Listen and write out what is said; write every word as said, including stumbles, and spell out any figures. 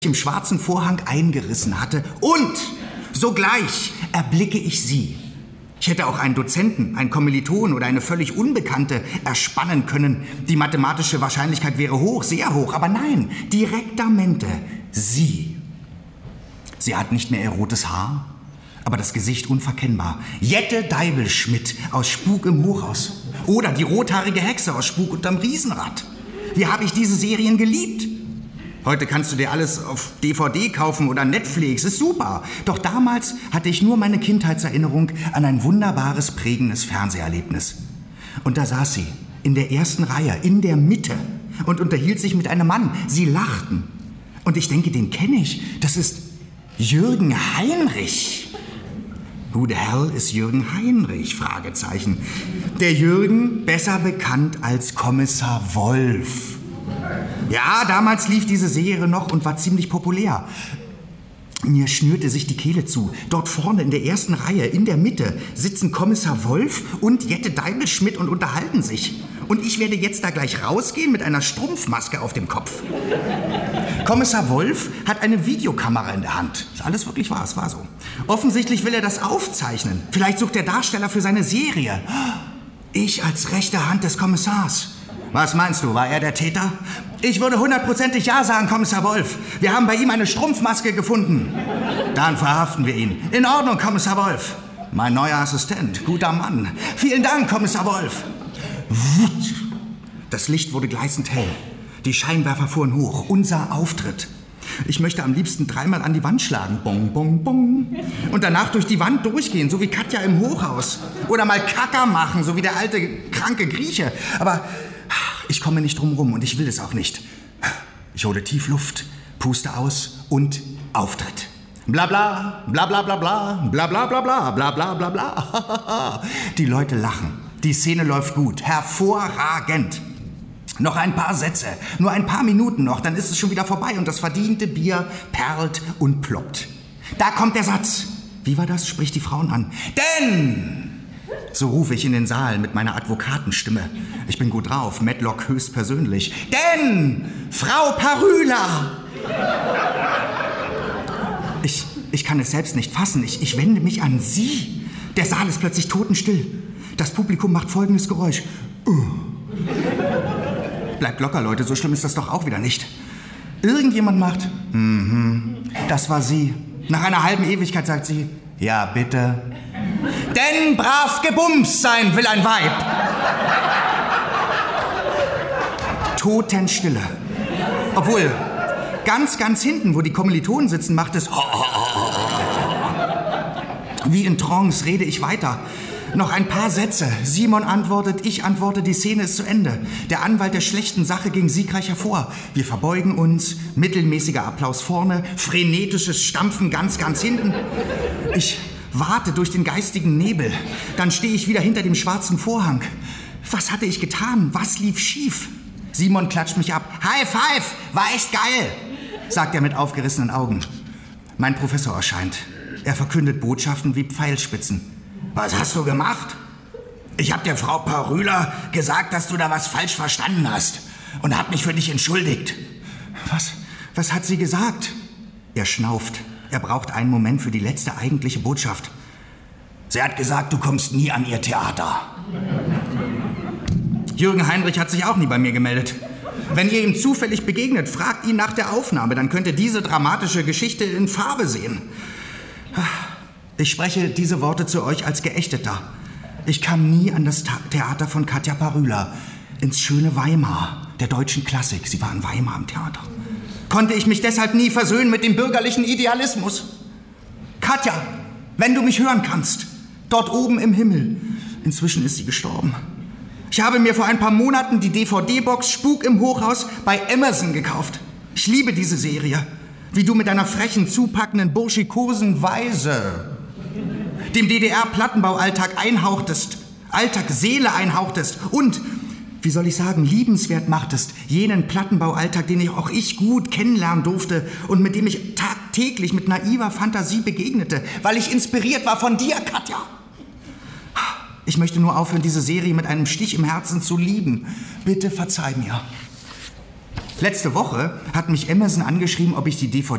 im schwarzen Vorhang eingerissen hatte. Und sogleich erblicke ich sie. Ich hätte auch einen Dozenten, einen Kommiliton oder eine völlig Unbekannte erspannen können. Die mathematische Wahrscheinlichkeit wäre hoch, sehr hoch. Aber nein, direktamente sie. Sie hat nicht mehr ihr rotes Haar, aber das Gesicht unverkennbar. Jette Deibelschmidt aus Spuk im Hochhaus. Oder die rothaarige Hexe aus Spuk unterm Riesenrad. Wie habe ich diese Serien geliebt? Heute kannst du dir alles auf D V D kaufen oder Netflix, ist super. Doch damals hatte ich nur meine Kindheitserinnerung an ein wunderbares, prägendes Fernseherlebnis. Und da saß sie, in der ersten Reihe, in der Mitte und unterhielt sich mit einem Mann. Sie lachten. Und ich denke, den kenne ich. Das ist Jürgen Heinrich. Who the hell ist Jürgen Heinrich? Fragezeichen. Der Jürgen, besser bekannt als Kommissar Wolf. Ja, damals lief diese Serie noch und war ziemlich populär. Mir schnürte sich die Kehle zu. Dort vorne in der ersten Reihe, in der Mitte, sitzen Kommissar Wolf und Jette Deibelschmidt und unterhalten sich. Und ich werde jetzt da gleich rausgehen mit einer Strumpfmaske auf dem Kopf. Kommissar Wolf hat eine Videokamera in der Hand. Ist alles wirklich wahr, es war so. Offensichtlich will er das aufzeichnen. Vielleicht sucht der Darsteller für seine Serie. Ich als rechte Hand des Kommissars. Was meinst du, war er der Täter? Ich würde hundertprozentig ja sagen, Kommissar Wolf. Wir haben bei ihm eine Strumpfmaske gefunden. Dann verhaften wir ihn. In Ordnung, Kommissar Wolf. Mein neuer Assistent, guter Mann. Vielen Dank, Kommissar Wolf. Das Licht wurde gleißend hell. Die Scheinwerfer fuhren hoch. Unser Auftritt. Ich möchte am liebsten dreimal an die Wand schlagen. Bong, bong, bong. Und danach durch die Wand durchgehen, so wie Katja im Hochhaus. Oder mal Kacker machen, so wie der alte, kranke Grieche. Aber ich komme nicht drum rum und ich will es auch nicht. Ich hole tief Luft, puste aus und Auftritt. Bla bla, bla bla bla bla, bla bla bla bla, bla bla bla bla. Die Leute lachen. Die Szene läuft gut. Hervorragend. Noch ein paar Sätze, nur ein paar Minuten noch, dann ist es schon wieder vorbei und das verdiente Bier perlt und ploppt. Da kommt der Satz. Wie war das? Spricht die Frauen an. Denn... So rufe ich in den Saal mit meiner Advokatenstimme. Ich bin gut drauf, Matlock höchstpersönlich. Denn, Frau Parüla! Ich, ich kann es selbst nicht fassen. Ich, ich wende mich an Sie. Der Saal ist plötzlich totenstill. Das Publikum macht folgendes Geräusch. Uh. Bleibt locker, Leute, so schlimm ist das doch auch wieder nicht. Irgendjemand macht, mhm, das war sie. Nach einer halben Ewigkeit sagt sie, ja, bitte. Denn brav gebumst sein will ein Weib. Totenstille. Obwohl, ganz, ganz hinten, wo die Kommilitonen sitzen, macht es... Wie in Trance rede ich weiter. Noch ein paar Sätze. Simon antwortet, ich antworte, die Szene ist zu Ende. Der Anwalt der schlechten Sache ging siegreich hervor. Wir verbeugen uns, mittelmäßiger Applaus vorne, frenetisches Stampfen ganz, ganz hinten. Ich warte durch den geistigen Nebel. Dann stehe ich wieder hinter dem schwarzen Vorhang. Was hatte ich getan? Was lief schief? Simon klatscht mich ab. High five, war echt geil, sagt er mit aufgerissenen Augen. Mein Professor erscheint. Er verkündet Botschaften wie Pfeilspitzen. Was hast du gemacht? Ich hab der Frau Parüla gesagt, dass du da was falsch verstanden hast und hab mich für dich entschuldigt. Was? Was hat sie gesagt? Er schnauft. Er braucht einen Moment für die letzte eigentliche Botschaft. Sie hat gesagt, du kommst nie an ihr Theater. Jürgen Heinrich hat sich auch nie bei mir gemeldet. Wenn ihr ihm zufällig begegnet, fragt ihn nach der Aufnahme. Dann könnt ihr diese dramatische Geschichte in Farbe sehen. Ich spreche diese Worte zu euch als Geächteter. Ich kam nie an das Theater von Katja Parüla, ins schöne Weimar, der deutschen Klassik. Sie war in Weimar im Theater. Konnte ich mich deshalb nie versöhnen mit dem bürgerlichen Idealismus? Katja, wenn du mich hören kannst, dort oben im Himmel. Inzwischen ist sie gestorben. Ich habe mir vor ein paar Monaten die D V D-Box Spuk im Hochhaus bei Amazon gekauft. Ich liebe diese Serie. Wie du mit deiner frechen, zupackenden, burschikosen Weise dem D D R-Plattenbaualltag einhauchtest, Alltag Seele einhauchtest und, wie soll ich sagen, liebenswert machtest, jenen Plattenbaualltag, den ich auch ich gut kennenlernen durfte und mit dem ich tagtäglich mit naiver Fantasie begegnete, weil ich inspiriert war von dir, Katja. Ich möchte nur aufhören, diese Serie mit einem Stich im Herzen zu lieben. Bitte verzeih mir. Letzte Woche hat mich Emerson angeschrieben, ob ich die D V D